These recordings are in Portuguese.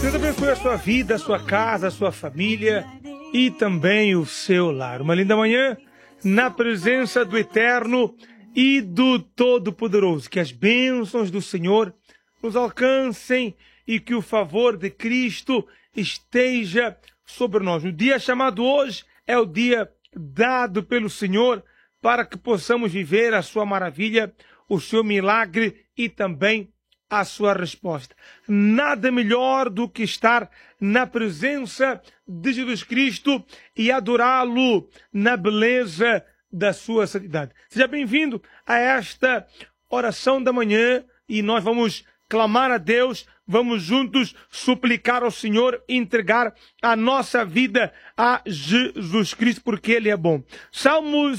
Deus abençoe a sua vida, a sua casa, a sua família e também o seu lar. Uma linda manhã na presença do Eterno e do Todo-Poderoso. Que as bênçãos do Senhor nos alcancem e que o favor de Cristo esteja sobre nós. O dia chamado hoje é o dia dado pelo Senhor para que possamos viver a sua maravilha, o seu milagre e também a sua resposta. Nada melhor do que estar na presença de Jesus Cristo e adorá-lo na beleza da sua santidade. Seja bem-vindo a esta oração da manhã e nós vamos clamar a Deus, vamos juntos suplicar ao Senhor, entregar a nossa vida a Jesus Cristo, porque Ele é bom. Salmo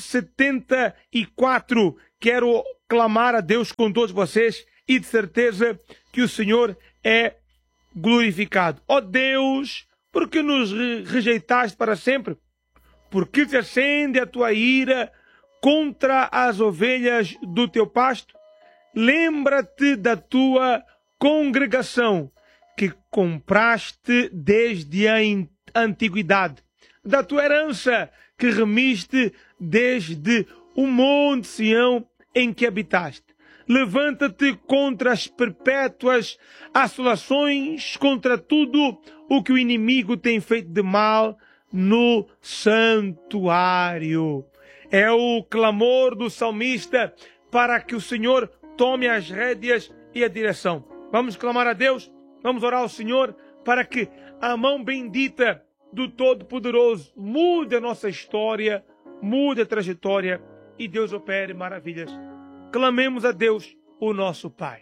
74, quero clamar a Deus com todos vocês e de certeza que o Senhor é glorificado. Ó Deus, por que nos rejeitaste para sempre? Por que se acende a tua ira contra as ovelhas do teu pasto? Lembra-te da tua congregação que compraste desde a antiguidade, da tua herança que remiste desde o monte Sião em que habitaste. Levanta-te contra as perpétuas assolações, contra tudo o que o inimigo tem feito de mal no santuário. É o clamor do salmista para que o Senhor tome as rédeas e a direção. Vamos clamar a Deus, vamos orar ao Senhor para que a mão bendita do Todo-Poderoso mude a nossa história, mude a trajetória e Deus opere maravilhas. Clamemos a Deus, o nosso Pai.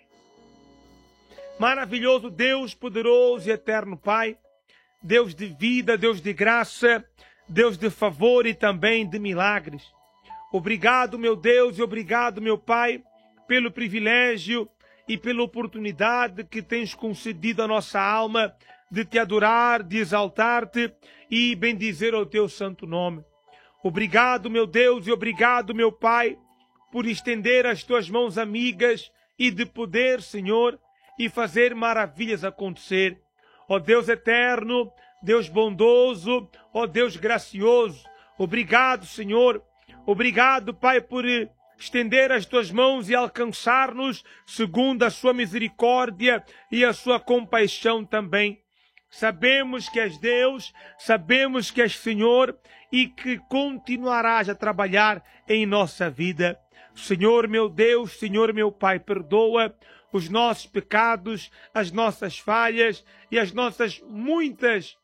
Maravilhoso Deus, poderoso e eterno Pai, Deus de vida, Deus de graça, Deus de favor e também de milagres. Obrigado, meu Deus, e obrigado, meu Pai, pelo privilégio e pela oportunidade que tens concedido à nossa alma de te adorar, de exaltar-te e bendizer o teu santo nome. Obrigado, meu Deus, e obrigado, meu Pai, por estender as tuas mãos amigas e de poder, Senhor, e fazer maravilhas acontecer. Ó Deus eterno, Deus bondoso, ó Deus gracioso, obrigado, Senhor, obrigado, Pai, por estender as tuas mãos e alcançar-nos segundo a sua misericórdia e a sua compaixão também. Sabemos que és Deus, sabemos que és Senhor e que continuarás a trabalhar em nossa vida. Senhor meu Deus, Senhor meu Pai, perdoa os nossos pecados, as nossas falhas e as nossas muitas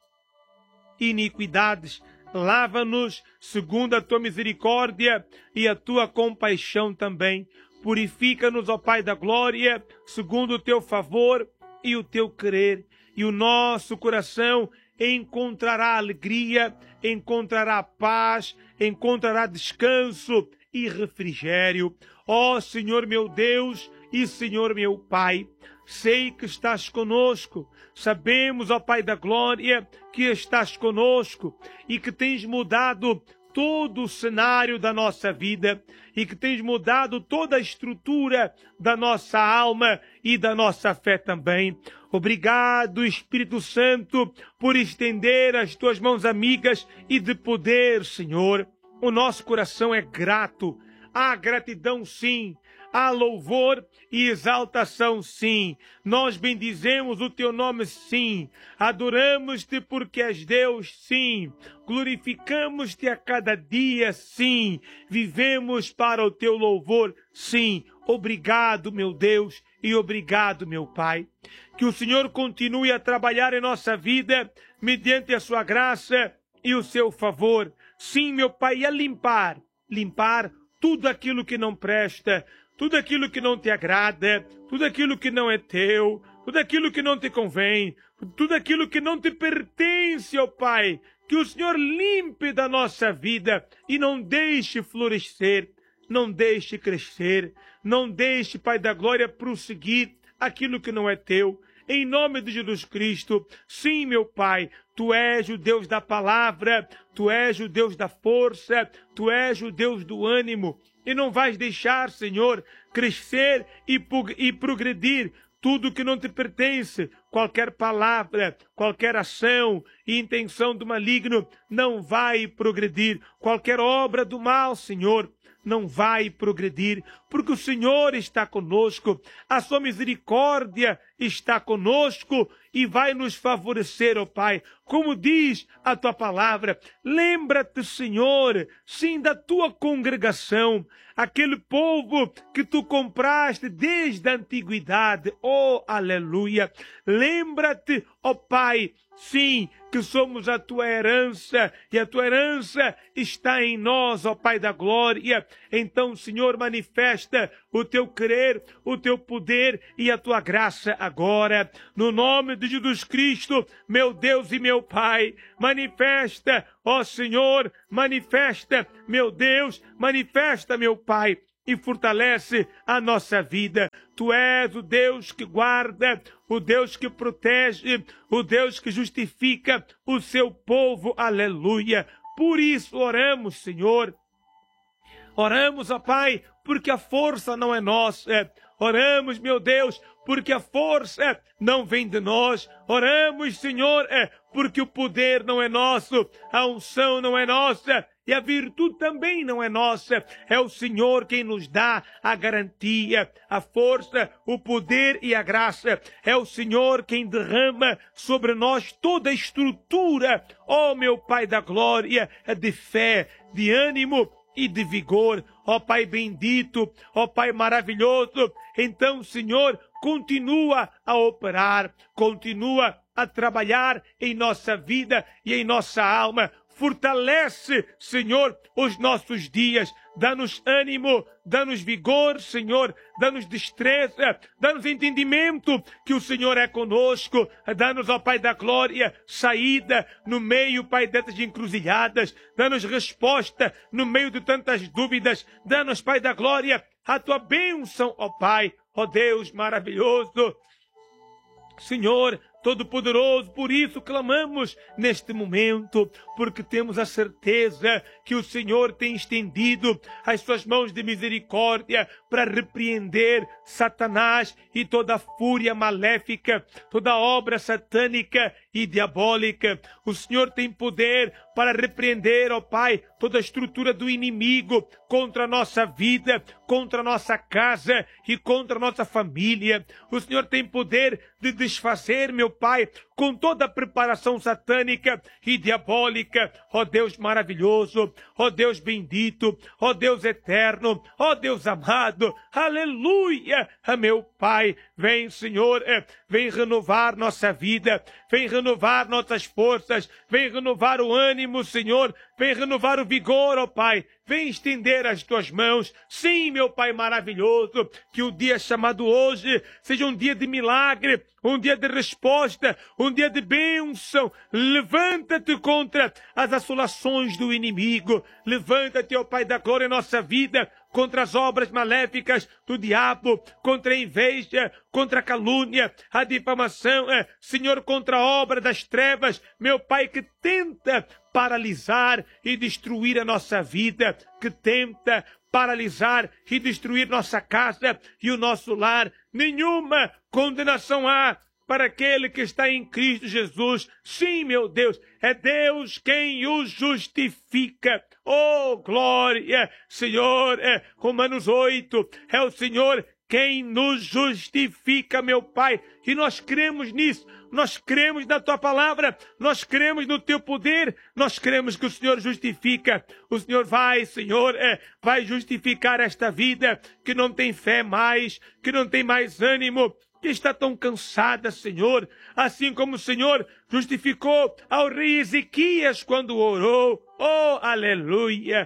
iniquidades. Lava-nos segundo a tua misericórdia e a tua compaixão também. Purifica-nos, ó Pai da glória, segundo o teu favor e o teu querer. E o nosso coração encontrará alegria, encontrará paz, encontrará descanso e refrigério. Ó Senhor meu Deus e Senhor meu Pai, sei que estás conosco. Sabemos, ó Pai da glória, que estás conosco e que tens mudado todo o cenário da nossa vida e que tens mudado toda a estrutura da nossa alma e da nossa fé também. Obrigado, Espírito Santo, por estender as tuas mãos amigas e de poder, Senhor. O nosso coração é grato. Há gratidão, sim. Há louvor e exaltação, sim. Nós bendizemos o teu nome, sim. Adoramos-te porque és Deus, sim. Glorificamos-te a cada dia, sim. Vivemos para o teu louvor, sim. Obrigado, meu Deus, e obrigado, meu Pai. Que o Senhor continue a trabalhar em nossa vida mediante a sua graça e o seu favor. Sim, meu Pai, a limpar tudo aquilo que não presta, tudo aquilo que não te agrada, tudo aquilo que não é teu, tudo aquilo que não te convém, tudo aquilo que não te pertence, ó Pai. Que o Senhor limpe da nossa vida e não deixe florescer, não deixe crescer, não deixe, Pai da glória, prosseguir aquilo que não é teu. Em nome de Jesus Cristo, sim, meu Pai, Tu és o Deus da palavra, Tu és o Deus da força, Tu és o Deus do ânimo. E não vais deixar, Senhor, crescer e progredir tudo que não te pertence, qualquer palavra, qualquer ação e intenção do maligno não vai progredir. Qualquer obra do mal, Senhor, não vai progredir, porque o Senhor está conosco, a sua misericórdia está conosco e vai nos favorecer, ó Pai. Como diz a tua palavra, lembra-te, Senhor, sim, da tua congregação, aquele povo que tu compraste desde a antiguidade, oh, aleluia. Lembra-te, ó Pai, sim, que somos a tua herança, e a tua herança está em nós, ó Pai da glória. Então, Senhor, manifesta o teu querer, o teu poder e a tua graça agora. No nome de Jesus Cristo, meu Deus e meu Pai, manifesta, ó Senhor, manifesta, meu Deus, manifesta, meu Pai, e fortalece a nossa vida. Tu és o Deus que guarda, o Deus que protege, o Deus que justifica o seu povo. Aleluia. Por isso oramos, Senhor. Oramos, ó Pai, porque a força não é nossa. Oramos, meu Deus, porque a força não vem de nós. Oramos, Senhor, porque o poder não é nosso, a unção não é nossa, e a virtude também não é nossa. É o Senhor quem nos dá a garantia, a força, o poder e a graça. É o Senhor quem derrama sobre nós toda a estrutura, ó meu Pai da glória, de fé, de ânimo e de vigor. Ó Pai bendito, ó Pai maravilhoso. Então, Senhor, continua a operar, continua a trabalhar em nossa vida e em nossa alma. Fortalece, Senhor, os nossos dias. Dá-nos ânimo, dá-nos vigor, Senhor. Dá-nos destreza, dá-nos entendimento que o Senhor é conosco. Dá-nos, ó Pai da glória, saída no meio, Pai, dessas encruzilhadas. Dá-nos resposta no meio de tantas dúvidas. Dá-nos, Pai da glória, a tua bênção, ó Pai, ó Deus maravilhoso. Senhor Todo-Poderoso, por isso clamamos neste momento, porque temos a certeza que o Senhor tem estendido as suas mãos de misericórdia para repreender Satanás e toda a fúria maléfica, toda obra satânica e diabólica. O Senhor tem poder para repreender, ó Pai, toda a estrutura do inimigo contra a nossa vida, contra a nossa casa e contra a nossa família. O Senhor tem poder de desfazer, meu Pai, com toda a preparação satânica e diabólica. Ó Deus maravilhoso, ó Deus bendito, ó Deus eterno, ó Deus amado, aleluia, meu Pai. Vem, Senhor, vem renovar nossa vida, vem renovar nossas forças, vem renovar o ânimo, Senhor, vem renovar o vigor, ó Pai. Vem estender as tuas mãos. Sim, meu Pai maravilhoso, que o dia chamado hoje seja um dia de milagre, um dia de resposta, um dia de bênção. Levanta-te contra as assolações do inimigo. Levanta-te, ó Pai da glória, em nossa vida, contra as obras maléficas do diabo, contra a inveja, contra a calúnia, a difamação, Senhor, contra a obra das trevas, meu Pai, que tenta paralisar e destruir a nossa vida, que tenta paralisar e destruir nossa casa e o nosso lar. Nenhuma condenação há para aquele que está em Cristo Jesus. Sim, meu Deus, é Deus quem o justifica. Oh, glória, Senhor, Romanos 8, é o Senhor quem nos justifica, meu Pai, e nós cremos nisso, nós cremos na Tua palavra, nós cremos no Teu poder, nós cremos que o Senhor justifica. O Senhor vai, Senhor, vai justificar esta vida que não tem fé mais, que não tem mais ânimo, que está tão cansada, Senhor, assim como o Senhor justificou ao rei Ezequias quando orou. Oh, aleluia!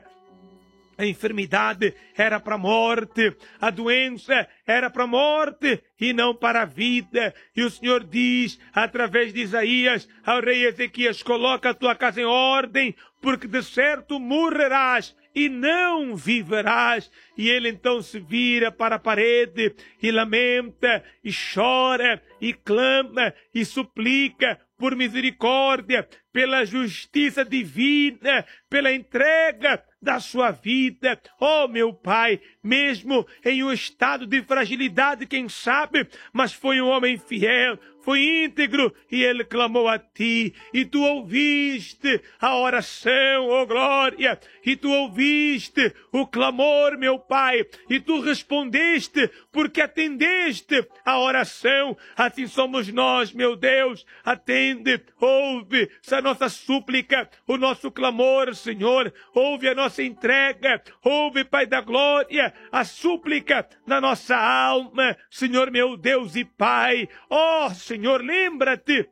A enfermidade era para a morte, a doença era para a morte e não para a vida. E o Senhor diz, através de Isaías, ao rei Ezequias: coloca a tua casa em ordem, porque de certo morrerás e não viverás. E ele então se vira para a parede e lamenta, e chora, e clama, e suplica por misericórdia, pela justiça divina, pela entrega da sua vida. Oh, meu Pai, mesmo em um estado de fragilidade, quem sabe, mas foi um homem fiel, foi íntegro, e ele clamou a ti, e tu ouviste a oração, oh glória, e tu ouviste o clamor, meu Pai, e tu respondeste, porque atendeste a oração. Assim somos nós, meu Deus, atende, ouve a nossa súplica, o nosso clamor, Senhor, ouve a nossa entrega, ouve, Pai da glória, a súplica na nossa alma, Senhor, meu Deus e Pai. Oh, Senhor, lembra-te,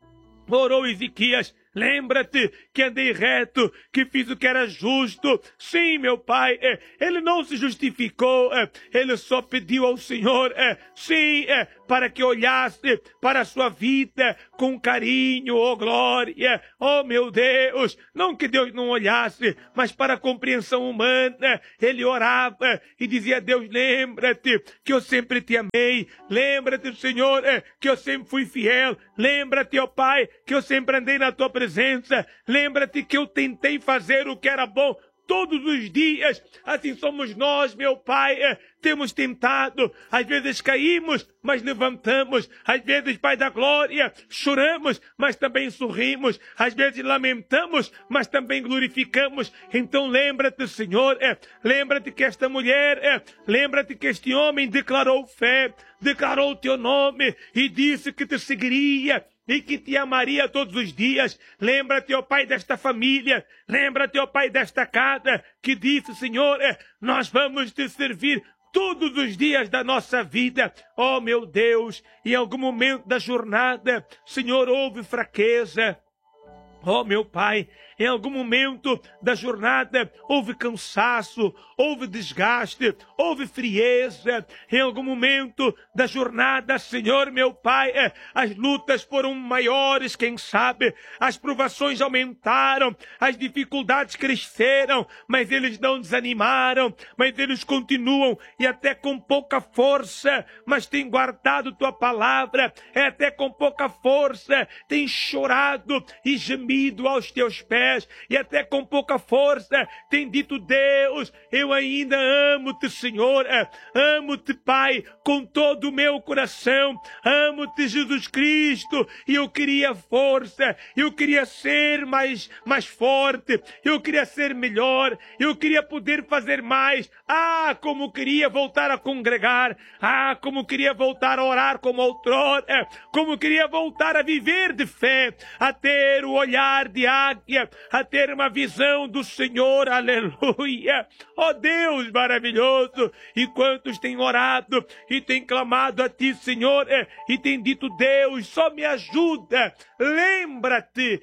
orou Ezequias, lembra-te que andei reto, que fiz o que era justo. Sim, meu Pai, ele não se justificou, ele só pediu ao Senhor, sim, para que olhasse para a sua vida com carinho, oh glória, oh meu Deus, não que Deus não olhasse, mas para a compreensão humana, ele orava e dizia: Deus, lembra-te que eu sempre te amei, lembra-te, Senhor, que eu sempre fui fiel, lembra-te, ó Pai, que eu sempre andei na tua presença, lembra-te que eu tentei fazer o que era bom todos os dias. Assim somos nós, meu Pai, temos tentado, às vezes caímos, mas levantamos, às vezes, Pai da glória, choramos, mas também sorrimos, às vezes lamentamos, mas também glorificamos. Então lembra-te, Senhor, lembra-te que esta mulher, lembra-te que este homem declarou fé, declarou o teu nome e disse que te seguiria e que te amaria todos os dias. Lembra-te, ó Pai, desta família, lembra-te, ó Pai, desta casa, que disse: Senhor, nós vamos te servir todos os dias da nossa vida. Oh, meu Deus, em algum momento da jornada, Senhor, houve fraqueza. Oh, meu Pai, em algum momento da jornada houve cansaço, houve desgaste, houve frieza. Em algum momento da jornada, Senhor, meu Pai, as lutas foram maiores, quem sabe, as provações aumentaram, as dificuldades cresceram, mas eles não desanimaram, mas eles continuam, e até com pouca força, mas têm guardado tua palavra, até com pouca força, têm chorado e gemido aos teus pés, e até com pouca força tem dito: Deus, eu ainda amo-te, Senhor, amo-te, Pai, com todo o meu coração, amo-te, Jesus Cristo, e eu queria força, eu queria ser mais forte, eu queria ser melhor, eu queria poder fazer mais. Ah, como queria voltar a congregar, ah, como queria voltar a orar como outrora, como queria voltar a viver de fé, a ter o olhar de águia, a ter uma visão do Senhor, aleluia. Ó Deus maravilhoso, e quantos têm orado e têm clamado a ti, Senhor, e têm dito: Deus, só me ajuda, lembra-te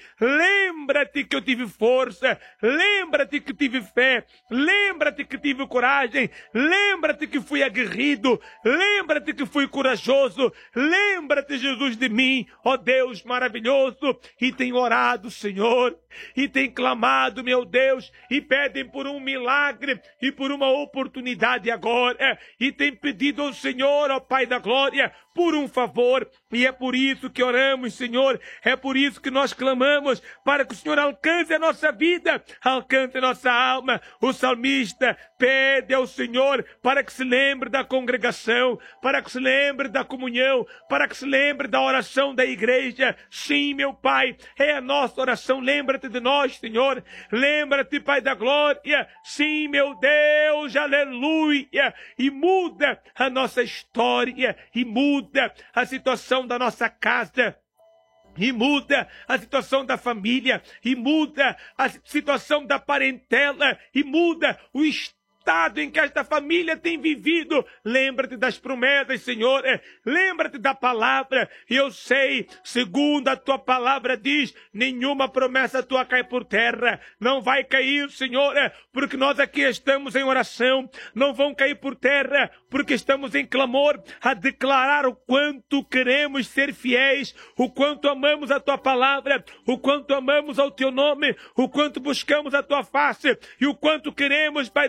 que eu tive força, lembra-te que tive fé, lembra-te que tive coragem, lembra-te que fui aguerrido, lembra-te que fui corajoso, lembra-te, Jesus, de mim, ó Deus maravilhoso. E tem orado, Senhor, e tem clamado, meu Deus, e pedem por um milagre e por uma oportunidade agora, e tem pedido ao Senhor, ó Pai da glória, por um favor, e é por isso que oramos, Senhor, é por isso que nós clamamos, para que o Senhor alcance a nossa vida, alcance a nossa alma. O salmista pede ao Senhor para que se lembre da congregação, para que se lembre da comunhão, para que se lembre da oração da igreja. Sim, meu Pai, é a nossa oração. Lembra-te de nós, Senhor, lembra-te, Pai da glória. Sim, meu Deus, aleluia, e muda a nossa história, e muda a situação da nossa casa, e muda a situação da família, e muda a situação da parentela, e muda o estado em que esta família tem vivido. Lembra-te das promessas, Senhor, lembra-te da palavra. Eu sei, segundo a tua palavra diz, nenhuma promessa tua cai por terra, não vai cair, Senhor, porque nós aqui estamos em oração, não vão cair por terra, porque estamos em clamor, a declarar o quanto queremos ser fiéis, o quanto amamos a tua palavra, o quanto amamos ao teu nome, o quanto buscamos a tua face, e o quanto queremos, Pai da glória,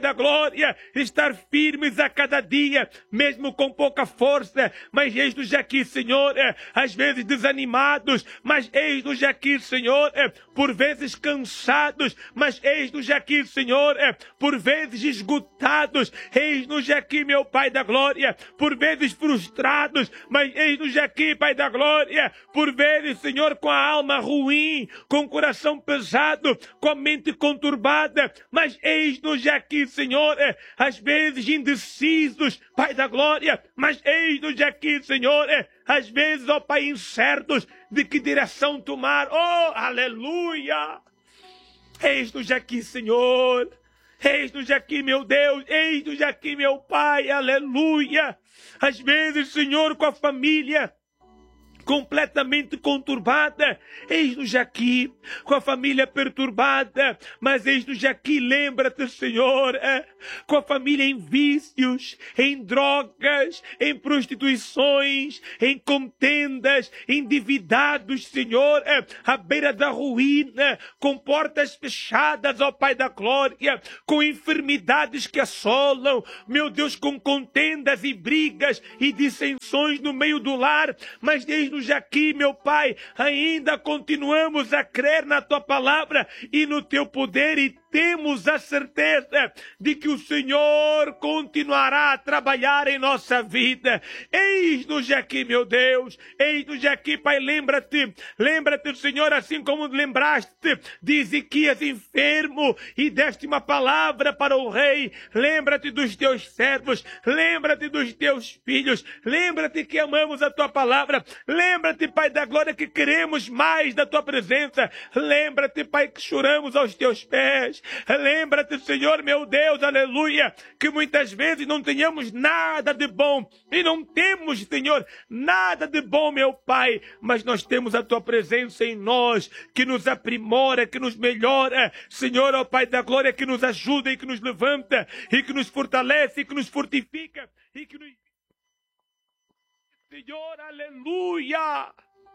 glória, estar firmes a cada dia, mesmo com pouca força, mas eis-nos aqui, Senhor, às vezes desanimados, mas eis-nos aqui, Senhor, por vezes cansados, mas eis-nos aqui, Senhor, por vezes esgotados, eis-nos aqui, meu Pai da glória, por vezes frustrados, mas eis-nos aqui, Pai da glória, por vezes, Senhor, com a alma ruim, com o coração pesado, com a mente conturbada, mas eis-nos aqui, Senhor, às vezes indecisos, Pai da glória, mas eis-nos aqui, Senhor, às vezes, ó Pai, incertos de que direção tomar. Oh, aleluia! Eis-nos aqui, Senhor. Eis-nos aqui, meu Deus. Eis-nos aqui, meu Pai. Aleluia! Às vezes, Senhor, com a família completamente conturbada, eis-nos aqui, com a família perturbada, mas eis-nos aqui, lembra-te, Senhor, com a família em vícios, em drogas, em prostituições, em contendas, endividados, Senhor, à beira da ruína, com portas fechadas, ó Pai da glória, com enfermidades que assolam, meu Deus, com contendas e brigas e dissensões no meio do lar, mas eis-nos aqui, meu Pai, ainda continuamos a crer na Tua palavra e no Teu poder e temos a certeza de que o Senhor continuará a trabalhar em nossa vida. Eis-nos aqui, meu Deus, eis-nos aqui, Pai, lembra-te, Senhor, assim como lembraste de Ezequias enfermo e deste uma palavra para o rei, lembra-te dos Teus servos, lembra-te dos Teus filhos, lembra-te que amamos a Tua palavra, lembra-te, Pai da glória, que queremos mais da Tua presença, lembra-te, Pai, que choramos aos Teus pés, lembra-te, Senhor, meu Deus, aleluia, que muitas vezes não tenhamos nada de bom, e não temos, Senhor, nada de bom, meu Pai, mas nós temos a Tua presença em nós, que nos aprimora, que nos melhora, Senhor, ó Pai da glória, que nos ajuda e que nos levanta, e que nos fortalece, e que nos fortifica, e que nos... Senhor, aleluia!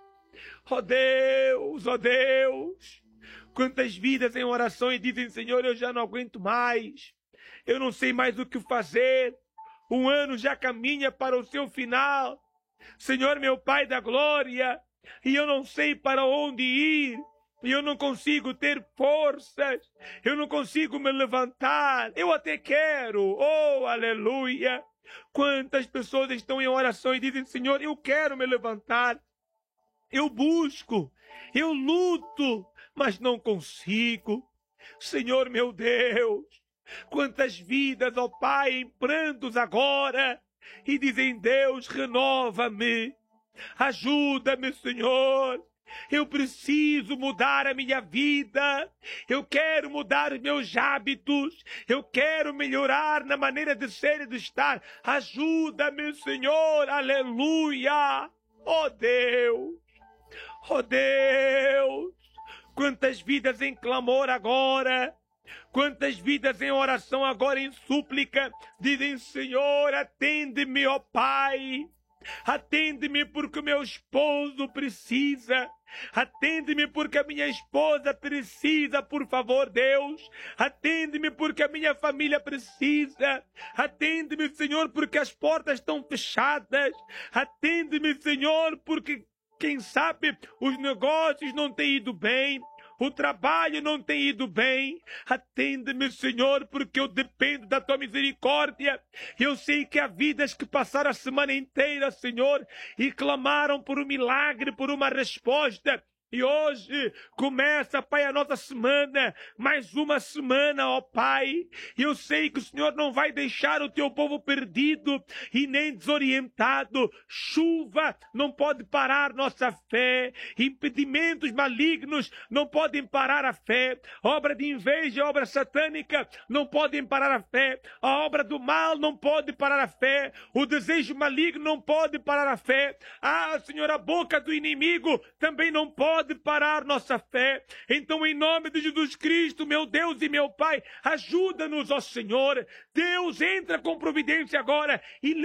Ó Deus, ó Deus! Quantas vidas em oração e dizem, Senhor, eu já não aguento mais, eu não sei mais o que fazer, um ano já caminha para o seu final, Senhor, meu Pai da glória, e eu não sei para onde ir, e eu não consigo ter forças, eu não consigo me levantar, eu até quero, oh, aleluia! Quantas pessoas estão em oração e dizem, Senhor, eu quero me levantar, eu busco, eu luto, mas não consigo. Senhor, meu Deus, quantas vidas, ó Pai, em prantos agora, e dizem, Deus, renova-me, ajuda-me, Senhor. Eu preciso mudar a minha vida, eu quero mudar os meus hábitos, eu quero melhorar na maneira de ser e de estar. Ajuda-me, Senhor, aleluia. Oh Deus, oh Deus, quantas vidas em clamor agora, quantas vidas em oração agora, em súplica, dizem, Senhor, atende-me, ó Pai. Atende-me porque o meu esposo precisa. Atende-me porque a minha esposa precisa, por favor, Deus. Atende-me porque a minha família precisa. Atende-me, Senhor, porque as portas estão fechadas. Atende-me, Senhor, porque, quem sabe, os negócios não têm ido bem. O trabalho não tem ido bem. Atende-me, Senhor, porque eu dependo da Tua misericórdia. Eu sei que há vidas que passaram a semana inteira, Senhor, e clamaram por um milagre, por uma resposta. E hoje começa, Pai, a nossa semana, mais uma semana, ó Pai. E eu sei que o Senhor não vai deixar o Teu povo perdido e nem desorientado. Chuva não pode parar nossa fé. Impedimentos malignos não podem parar a fé. Obra de inveja, obra satânica não podem parar a fé. A obra do mal não pode parar a fé. O desejo maligno não pode parar a fé. Ah, Senhor, a boca do inimigo também não pode pode parar nossa fé. Então, em nome de Jesus Cristo, meu Deus e meu Pai, ajuda-nos, ó Senhor. Deus, entra com providência agora e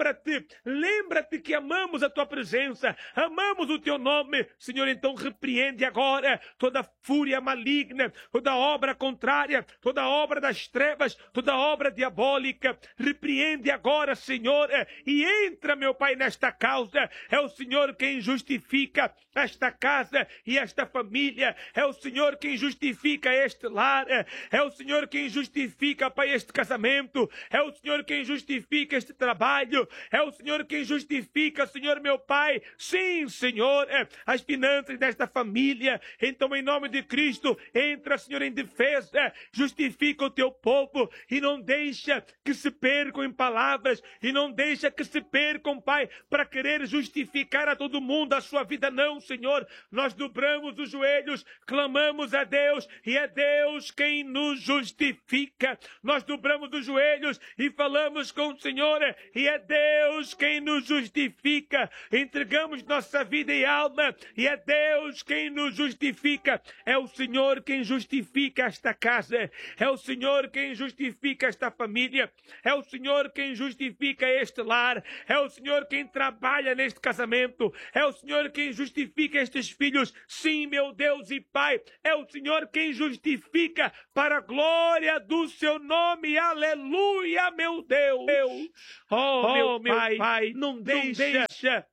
lembra-te que amamos a tua presença, amamos o teu nome. Senhor, então repreende agora toda fúria maligna, toda obra contrária, toda obra das trevas, toda obra diabólica. Repreende agora, Senhor, e entra, meu Pai, nesta causa. É o Senhor quem justifica esta casa e esta família. É o Senhor quem justifica este lar. É o Senhor quem justifica, Pai, este casamento. É o Senhor quem justifica este trabalho. É o Senhor quem justifica, Senhor, meu Pai. Sim, Senhor, as finanças desta família. Então, em nome de Cristo, entra, Senhor, em defesa. Justifica o teu povo e não deixa que se percam em palavras e não deixa que se percam, Pai, para querer justificar a todo mundo a sua vida. Não, Senhor, nós dobramos os joelhos, clamamos a Deus e é Deus quem nos justifica. Nós dobramos os joelhos e falamos com o Senhor e é Deus quem nos justifica. Entregamos nossa vida e alma e é Deus quem nos justifica. É o Senhor quem justifica esta casa, é o Senhor quem justifica esta família, é o Senhor quem justifica este lar, é o Senhor quem trabalha neste casamento, é o Senhor quem justifica estes filhos. Sim, meu Deus e Pai, é o Senhor quem justifica para a glória do seu nome. Aleluia, meu Deus. Oh, meu Pai, não deixa.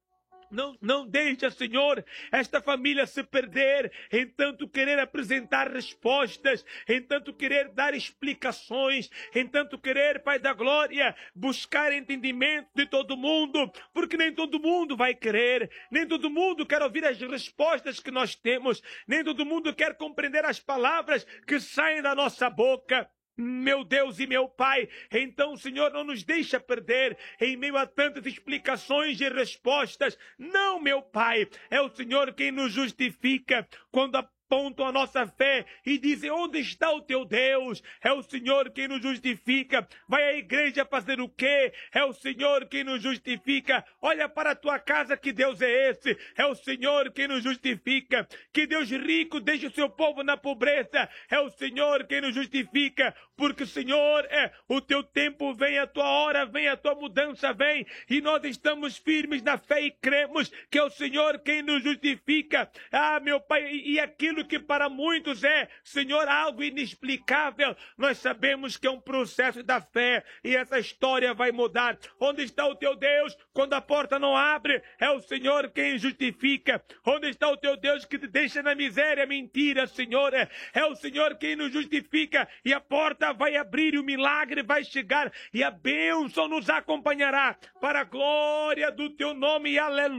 Não deixa, Senhor, esta família se perder em tanto querer apresentar respostas, em tanto querer dar explicações, em tanto querer, Pai da glória, buscar entendimento de todo mundo, porque nem todo mundo vai querer, nem todo mundo quer ouvir as respostas que nós temos, nem todo mundo quer compreender as palavras que saem da nossa boca. Meu Deus e meu Pai, então, Senhor, não nos deixa perder em meio a tantas explicações e respostas. Não, meu Pai, é o Senhor quem nos justifica quando apontam a nossa fé e dizem: onde está o teu Deus? É o Senhor quem nos justifica. Vai à igreja fazer o quê? É o Senhor quem nos justifica. Olha para a tua casa, que Deus é esse? É o Senhor quem nos justifica. Que Deus rico deixe o seu povo na pobreza. É o Senhor quem nos justifica. Porque, Senhor, o teu tempo vem, a tua hora vem, a tua mudança vem, e nós estamos firmes na fé e cremos que é o Senhor quem nos justifica. Ah, meu Pai, e aquilo que para muitos é, Senhor, algo inexplicável, nós sabemos que é um processo da fé, e essa história vai mudar. Onde está o teu Deus quando a porta não abre? É o Senhor quem justifica. Onde está o teu Deus que te deixa na miséria? Mentira, Senhor. É o Senhor quem nos justifica, e a porta vai abrir, e o milagre vai chegar, e a bênção nos acompanhará, para a glória do teu nome.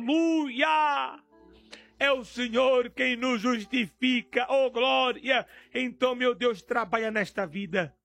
Aleluia! É o Senhor quem nos justifica, oh glória! Então, meu Deus, trabalha nesta vida,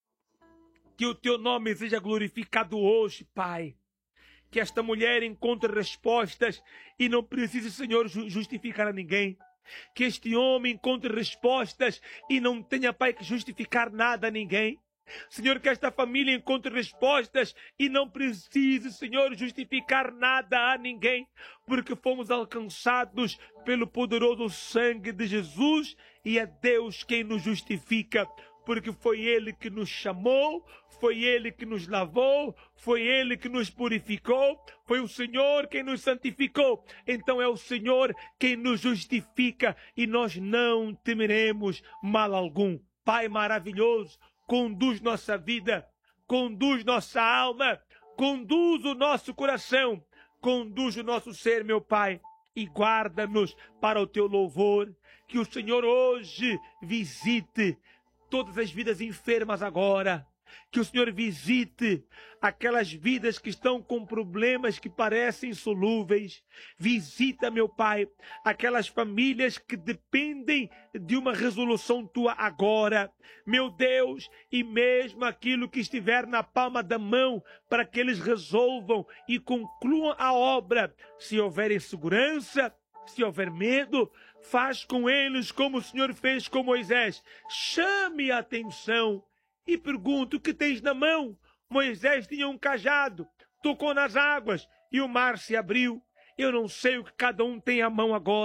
que o teu nome seja glorificado hoje, Pai. Que esta mulher encontre respostas e não precise, Senhor, justificar a ninguém. Que este homem encontre respostas e não tenha, Pai, que justificar nada a ninguém. Senhor, que esta família encontre respostas e não precise, Senhor, justificar nada a ninguém, porque fomos alcançados pelo poderoso sangue de Jesus e é Deus quem nos justifica, porque foi Ele que nos chamou, foi Ele que nos lavou, foi Ele que nos purificou, foi o Senhor quem nos santificou. Então é o Senhor quem nos justifica e nós não temeremos mal algum. Pai maravilhoso, conduz nossa vida, conduz nossa alma, conduz o nosso coração, conduz o nosso ser, meu Pai, e guarda-nos para o teu louvor. Que o Senhor hoje visite todas as vidas enfermas agora. Que o Senhor visite aquelas vidas que estão com problemas que parecem insolúveis. Visita, meu Pai, aquelas famílias que dependem de uma resolução tua agora. Meu Deus, e mesmo aquilo que estiver na palma da mão, para que eles resolvam e concluam a obra. Se houver insegurança, se houver medo, faz com eles como o Senhor fez com Moisés. Chame a atenção e pergunta: o que tens na mão? Moisés tinha um cajado, tocou nas águas e o mar se abriu. Eu não sei o que cada um tem à mão agora.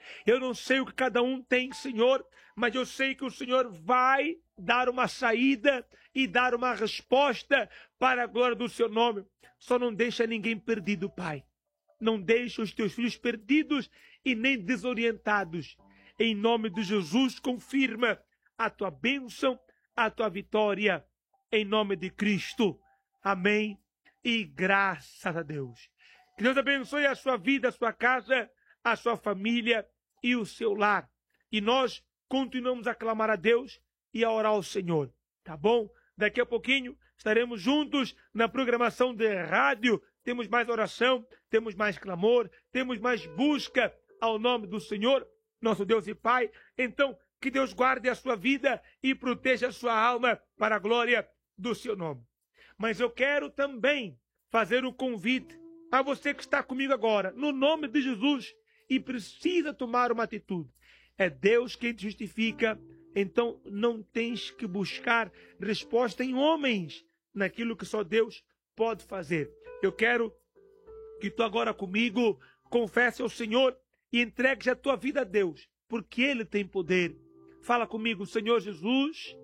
Eu não sei o que cada um tem, Senhor, mas eu sei que o Senhor vai dar uma saída e dar uma resposta para a glória do seu nome. Só não deixa ninguém perdido, Pai. Não deixa os teus filhos perdidos e nem desorientados. Em nome de Jesus, confirma a tua bênção, a tua vitória, em nome de Cristo. Amém. E graças a Deus. Que Deus abençoe a sua vida, a sua casa, a sua família e o seu lar. E nós continuamos a clamar a Deus e a orar ao Senhor. Tá bom? Daqui a pouquinho estaremos juntos na programação de rádio. Temos mais oração, temos mais clamor, temos mais busca ao nome do Senhor, nosso Deus e Pai. Então, que Deus guarde a sua vida e proteja a sua alma para a glória do seu nome. Mas eu quero também fazer um convite a você que está comigo agora, no nome de Jesus, e precisa tomar uma atitude. É Deus quem te justifica, então não tens que buscar resposta em homens, naquilo que só Deus pode fazer. Eu quero que tu agora comigo confesse ao Senhor e entregues a tua vida a Deus, porque Ele tem poder. Fala comigo: Senhor Jesus,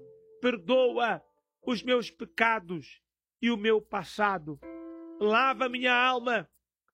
perdoa os meus pecados e o meu passado. Lava minha alma,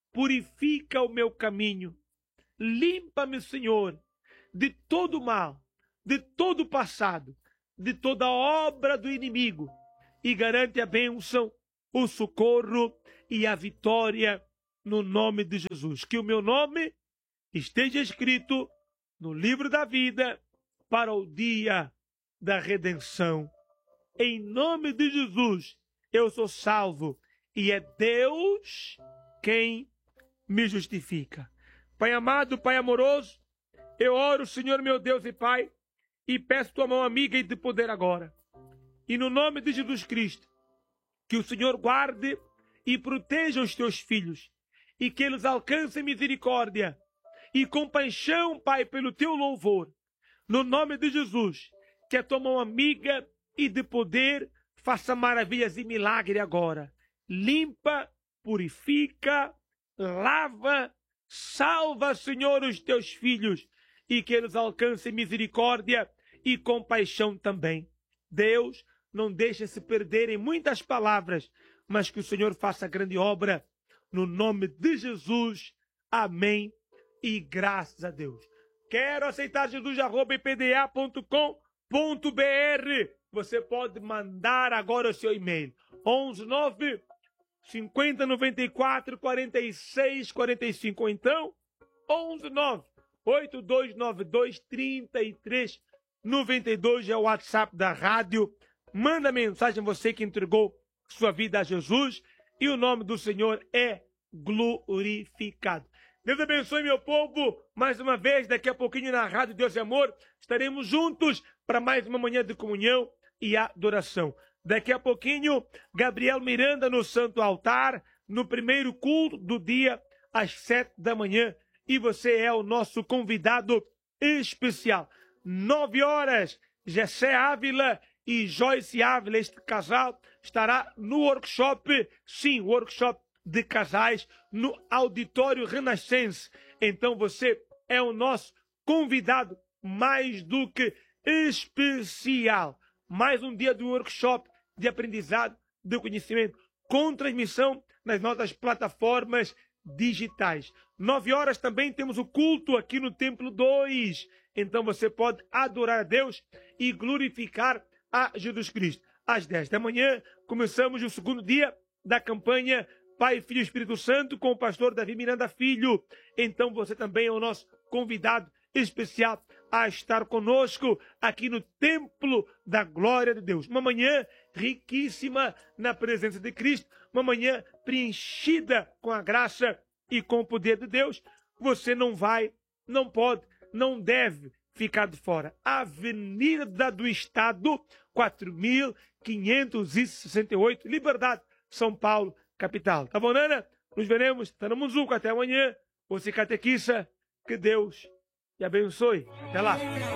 purifica o meu caminho. Limpa-me, Senhor, de todo o mal, de todo o passado, de toda a obra do inimigo, e garante a bênção, o socorro e a vitória no nome de Jesus. Que o meu nome esteja escrito no livro da vida para o dia da redenção. Em nome de Jesus, eu sou salvo e é Deus quem me justifica. Pai amado, Pai amoroso, eu oro, Senhor meu Deus e Pai, e peço tua mão amiga e de poder agora. E no nome de Jesus Cristo, que o Senhor guarde e proteja os teus filhos, e que eles alcancem misericórdia e compaixão, Pai, pelo teu louvor. No nome de Jesus, que a tua mão amiga e de poder faça maravilhas e milagre agora. Limpa, purifica, lava, salva, Senhor, os teus filhos, e que eles alcancem misericórdia e compaixão também. Deus, não deixe se perder em muitas palavras, mas que o Senhor faça grande obra, no nome de Jesus. Amém e graças a Deus. Quero aceitar jesus@ipda.com.br. Você pode mandar agora o seu e-mail. 119 50 94 46 45. Ou então, 119 8292 33 92 é o WhatsApp da rádio. Manda mensagem, você que entregou sua vida a Jesus, e o nome do Senhor é glorificado. Deus abençoe, meu povo. Mais uma vez, daqui a pouquinho na Rádio Deus e Amor, estaremos juntos para mais uma manhã de comunhão e adoração. Daqui a pouquinho, Gabriel Miranda no Santo Altar, no primeiro culto do dia, às 7 da manhã. E você é o nosso convidado especial. 9 horas, Gessé Ávila e Joyce Ávila, este casal, estará no workshop, sim, workshop de casais, no Auditório Renascense. Então você é o nosso convidado mais do que especial. Mais um dia do workshop de aprendizado, de conhecimento, com transmissão nas nossas plataformas digitais. 9 horas também temos o culto aqui no Templo 2. Então você pode adorar a Deus e glorificar a Jesus Cristo. Às 10 da manhã, começamos o segundo dia da campanha Pai, Filho e Espírito Santo com o pastor Davi Miranda Filho. Então você também é o nosso convidado especial a estar conosco aqui no Templo da Glória de Deus. Uma manhã riquíssima na presença de Cristo, uma manhã preenchida com a graça e com o poder de Deus. Você não vai, não pode, não deve ficar de fora. Avenida do Estado, 4.568, Liberdade, São Paulo, capital. Tá bom, Nana? Nos veremos, tá no Munzuco. Até amanhã. Você catequista, que Deus te abençoe. Até lá.